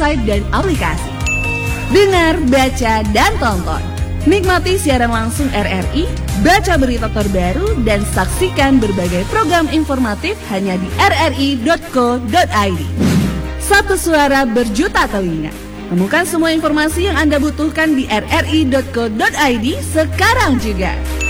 website dan aplikasi. Dengar, baca, dan tonton. Nikmati siaran langsung RRI, baca berita terbaru, dan saksikan berbagai program informatif hanya di rri.co.id. Satu suara berjuta telinga. Temukan semua informasi yang Anda butuhkan di rri.co.id sekarang juga.